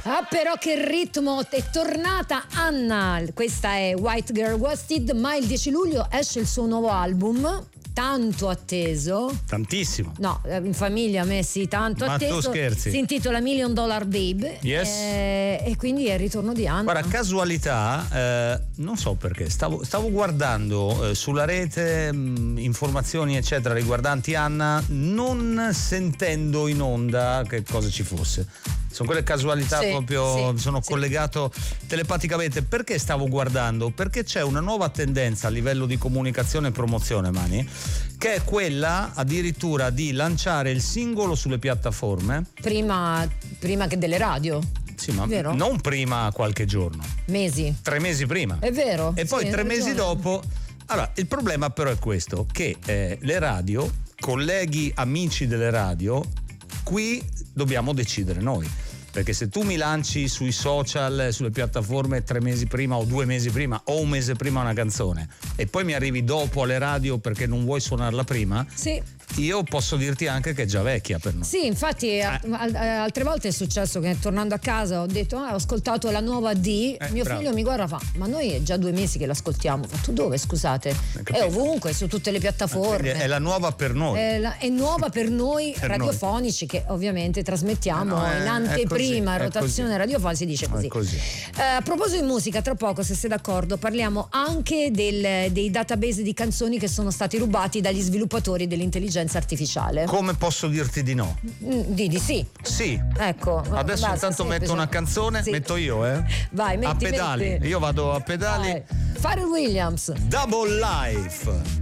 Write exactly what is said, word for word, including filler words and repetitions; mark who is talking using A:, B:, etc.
A: Ah, però che ritmo, è tornata Anna. Questa è White Girl Wasted, ma il dieci luglio esce il suo nuovo album, tanto atteso.
B: Tantissimo.
A: No, in famiglia a me sì, tanto
B: Ma
A: atteso.
B: tu scherzi.
A: Si intitola Million Dollar Babe.
B: Yes.
A: eh, E quindi è il ritorno di Anna.
B: Guarda, casualità, eh, non so perché, stavo, stavo guardando eh, sulla rete mh, informazioni eccetera riguardanti Anna, non sentendo in onda che cosa ci fosse. Sono quelle casualità,
A: sì,
B: proprio
A: sì,
B: sono
A: sì.
B: collegato telepaticamente. Perché stavo guardando? Perché c'è una nuova tendenza a livello di comunicazione e promozione, Mani, che è quella addirittura di lanciare il singolo sulle piattaforme
A: Prima, prima che delle radio.
B: Sì, ma
A: Vero?
B: non prima qualche giorno,
A: Mesi.
B: tre mesi prima.
A: È vero.
B: E poi
A: sì,
B: tre
A: hai
B: mesi
A: ragione.
B: dopo. Allora, il problema però è questo, che eh, le radio, colleghi, amici delle radio, qui dobbiamo decidere noi. Perché se tu mi lanci sui social, sulle piattaforme tre mesi prima o due mesi prima o un mese prima una canzone e poi mi arrivi dopo alle radio perché non vuoi suonarla prima,
A: Sì.
B: io posso dirti anche che è già vecchia per noi.
A: Sì, infatti a- al- altre volte è successo che tornando a casa ho detto ah, ho ascoltato la nuova D,
B: Eh,
A: mio
B: bravo.
A: figlio mi guarda fa ma noi è già due mesi che l'ascoltiamo. Fa, tu dove scusate?
B: capito.
A: È ovunque, su tutte le piattaforme.
B: Quindi è la nuova per noi.
A: È, la- è nuova per noi
B: Per
A: radiofonici che ovviamente trasmettiamo
B: Eh no, è-
A: in
B: è
A: anteprima,
B: così, è
A: rotazione
B: così.
A: radiofonica, si dice così.
B: È così.
A: Eh, a proposito di musica, tra poco, se sei d'accordo, parliamo anche del- dei database di canzoni che sono stati rubati dagli sviluppatori dell'intelligenza artificiale.
B: Come posso dirti di no?
A: Mm, di di sì.
B: Sì.
A: Ecco.
B: Adesso
A: basta,
B: intanto
A: semplice.
B: metto una canzone,
A: Sì.
B: metto io, eh?
A: Vai, metti,
B: a pedali.
A: metti.
B: Io vado a pedali.
A: Vai. Pharrell Williams.
B: Double Life.